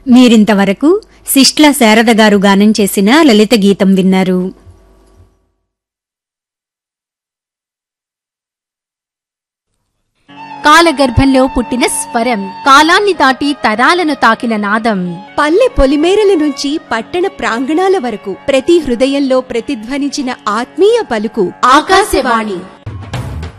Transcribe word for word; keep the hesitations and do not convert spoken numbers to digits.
మీరింతవరకు సిస్ట్ల శారద గారు గానం చేసిన లలిత గీతం విన్నారు. కాలగర్భంలో పుట్టిన స్వరం, కాలాన్ని దాటి తరాలను తాకిన నాదం. పల్లె పొలిమేరల నుంచి పట్టణ ప్రాంగణాల వరకు ప్రతి హృదయంలో ప్రతిధ్వనించిన ఆత్మీయ పలుకు ఆకాశవాణి.